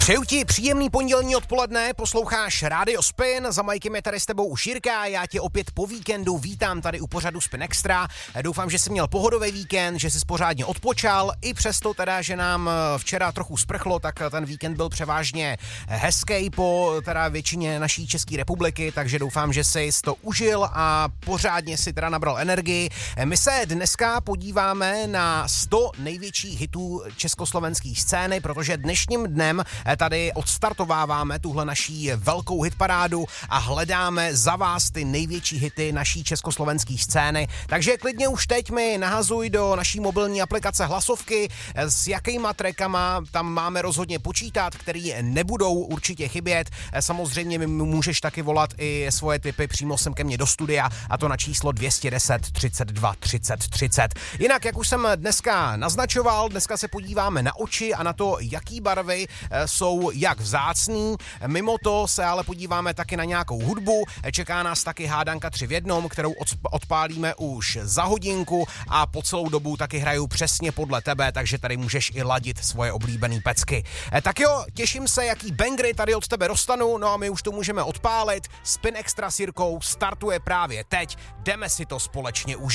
Přeju ti příjemný pondělní odpoledne, posloucháš Rádio Spin, za Majkem je tady s tebou už Jirka, já tě opět po víkendu vítám tady u pořadu Spin Extra. Doufám, že jsi měl pohodový víkend, že jsi pořádně odpočal, i přesto teda, že nám včera trochu sprchlo, tak ten víkend byl převážně hezký po teda většině naší České republiky, takže doufám, že jsi to užil a pořádně si teda nabral energii. My se dneska podíváme na 100 největších hitů československé scény, protože dnešním dnem tady odstartováváme tuhle naší velkou hitparádu a hledáme za vás ty největší hity naší československé scény. Takže klidně už teď mi nahazuj do naší mobilní aplikace hlasovky, s jakýma trackama tam máme rozhodně počítat, který nebudou určitě chybět. Samozřejmě mi můžeš taky volat i svoje tipy přímo sem ke mně do studia, a to na číslo 210 32 30 30. Jinak, jak už jsem dneska naznačoval, dneska se podíváme na oči a na to, jaký barvy jsou jak vzácný. Mimo to se ale podíváme taky na nějakou hudbu. Čeká nás taky hádanka 3 v jednom, kterou odpálíme už za hodinku a po celou dobu taky hraju přesně podle tebe, takže tady můžeš i ladit svoje oblíbený pecky. Tak jo, těším se, jaký bangry tady od tebe dostanu, no a my už to můžeme odpálit. Spin Extra s Jirkou startuje právě teď. Jdeme si to společně užít.